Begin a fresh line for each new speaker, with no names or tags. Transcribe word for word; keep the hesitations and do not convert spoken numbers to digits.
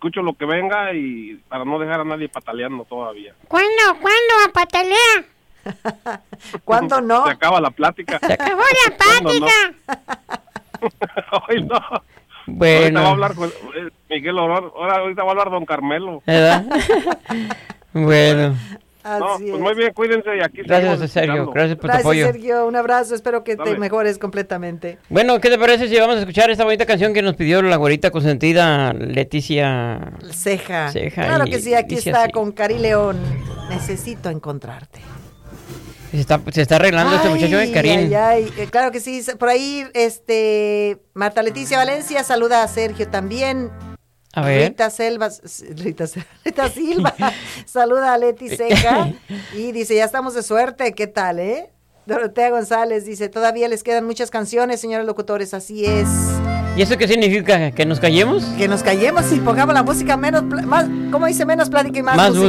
escucho lo que venga y para no dejar a nadie pataleando todavía.
¿Cuándo? ¿Cuándo a patalear?
¿Cuándo no?
Se acaba la plática.
Se acabó la plática.
Hoy no.
Bueno.
Ahorita va a hablar con, eh, Miguel Oror, ahora ahorita va a hablar don Carmelo.
¿Verdad? Bueno.
No,
Así
pues
es.
muy bien, cuídense y aquí
Gracias,
seguimos
Sergio.
escuchando.
Gracias por tu
Gracias,
apoyo.
Sergio. Un abrazo. Espero que
Dale.
te mejores completamente.
Bueno, ¿qué te parece si vamos a escuchar esta bonita canción que nos pidió la güerita consentida Leticia
Ceja.
Ceja?
Claro
y
que sí, aquí
dice
está
así.
con Cari León. Necesito encontrarte.
Se está, se está arreglando este muchacho de Karim.
Ay, ay, eh, claro que sí. Por ahí, este, Marta Leticia Valencia saluda a Sergio también.
A ver.
Rita Selva, Rita, Rita Silva saluda a Leti Ceja y dice, ya estamos de suerte, ¿qué tal, eh? Dorotea González dice, todavía les quedan muchas canciones, señores locutores, así es.
¿Y eso qué significa? ¿Que nos callemos?
Que nos callemos y pongamos la música menos, pl- más, ¿cómo dice? Menos plática y más,
Más
música.